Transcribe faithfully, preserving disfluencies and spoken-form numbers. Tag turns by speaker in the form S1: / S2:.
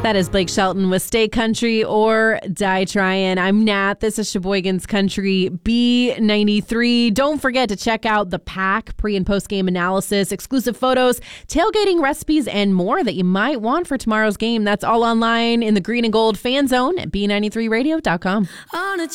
S1: That is Blake Shelton with Stay Country or Die Tryin'. I'm Nat. This is Sheboygan's Country B ninety-three. Don't forget to check out the Pack pre- and post-game analysis, exclusive photos, tailgating recipes, and more that you might want for tomorrow's game. That's all online in the Green and Gold fan zone at B ninety-three radio dot com.
S2: On a